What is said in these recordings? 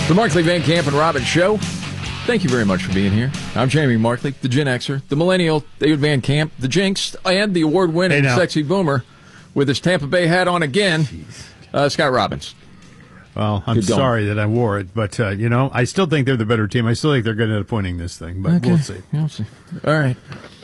The Markley, Van Camp, and Robbins Show. Thank you very much for being here. I'm Jamie Markley, the Gen Xer, the Millennial, David Van Camp, the Jinx, and the award-winning Sexy Boomer with his Tampa Bay hat on again, Scott Robbins. Well, I'm sorry that I wore it, but, I still think they're the better team. I still think they're going to end up winning this thing, but we'll see. We'll see. All right.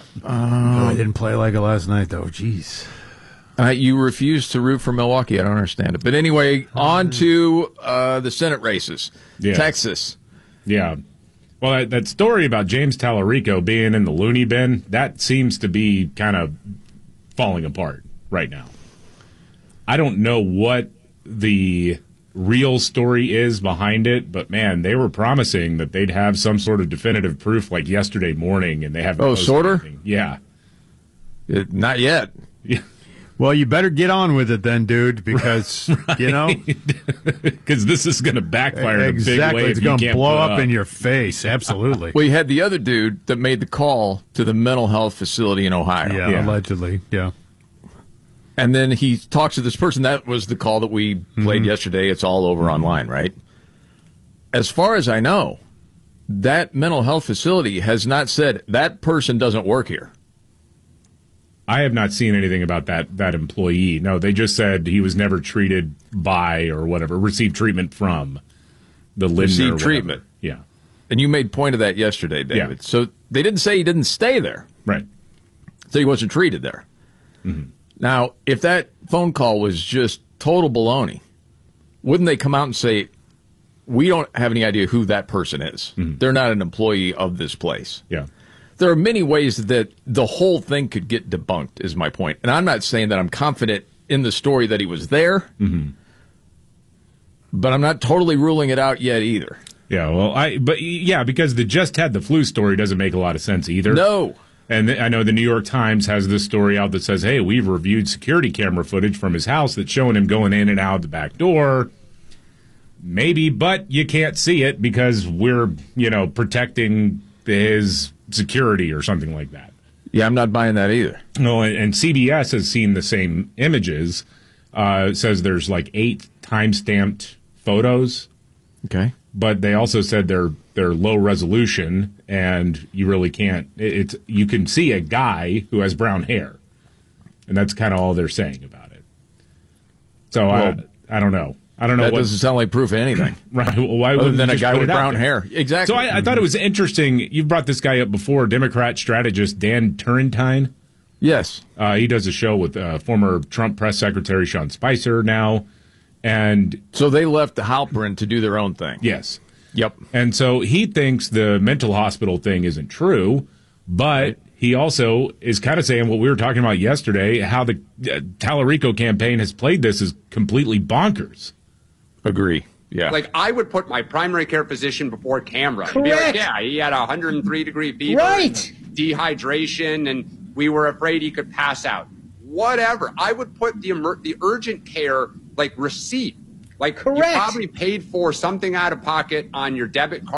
I didn't play like it last night, though. Jeez. You refuse to root for Milwaukee. I don't understand it. But anyway, on to the Senate races. Yes. Texas. Yeah. Well, that story about James Tallarico being in the loony bin, that seems to be kind of falling apart right now. I don't know what the real story is behind it, but, man, they were promising that they'd have some sort of definitive proof like yesterday morning, and they haven't. Oh, sorter? Yeah. Not yet. Yeah. Well, you better get on with it then, dude, because, Because this is going to backfire in a big way. It's going to blow up in your face. Absolutely. Well, you had the other dude that made the call to the mental health facility in Ohio. Yeah, allegedly, yeah. And then he talks to this person. That was the call that we played yesterday. It's all over online, right? As far as I know, that mental health facility has not said that person doesn't work here. I have not seen anything about that employee. No, they just said he was never treated by or whatever, received treatment from the Lindner. Received treatment. Yeah. And you made point of that yesterday, David. Yeah. So they didn't say he didn't stay there. Right. So he wasn't treated there. Mm-hmm. Now, if that phone call was just total baloney, wouldn't they come out and say, we don't have any idea who that person is. Mm-hmm. They're not an employee of this place. Yeah. There are many ways that the whole thing could get debunked, is my point. And I'm not saying that I'm confident in the story that he was there, but I'm not totally ruling it out yet either. Yeah, well, because the just had the flu story doesn't make a lot of sense either. No. And I know the New York Times has this story out that says, hey, we've reviewed security camera footage from his house that's showing him going in and out the back door. Maybe, but you can't see it because we're, protecting his security or something like that. Yeah, I'm not buying that either. No, and CBS has seen the same images. It says there's like 8 time-stamped photos. Okay. But they also said they're low resolution, and you really can't. You can see a guy who has brown hair, and that's kind of all they're saying about it. So I don't know. I don't know. That doesn't sound like proof of anything. Right. Well, why other wouldn't than a guy with brown there? hair? Exactly. So I thought it was interesting. You've brought this guy up before, Democrat strategist Dan Turrentine. Yes. He does a show with former Trump press secretary Sean Spicer now. And so they left the Halperin to do their own thing. Yes. Yep. And so he thinks the mental hospital thing isn't true, but he also is kind of saying what we were talking about yesterday, how the Tallarico campaign has played this is completely bonkers. Agree. Yeah. Like, I would put my primary care physician before camera. Correct. Be like, yeah, he had a 103-degree fever, right, and dehydration, and we were afraid he could pass out. Whatever. I would put the urgent care, receipt. Correct. You probably paid for something out of pocket on your debit card.